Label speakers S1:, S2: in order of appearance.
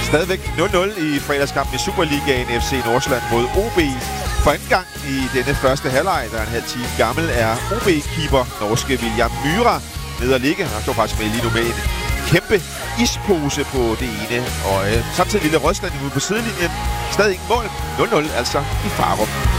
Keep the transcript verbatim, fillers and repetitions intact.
S1: Stadigvæk nul nul i fredagskampen i Superligaen. F C Nordsjælland mod O B. For anden gang i denne første halvleg, der er en halv time gammel, er O B-keeper norske William Myhra nede at ligge. Han står faktisk med lige nu med en kæmpe ispose på det ene øje. Samtidig lille Røsland ude på sidelinjen. Stadig ikke mål. nul nul altså i Farum.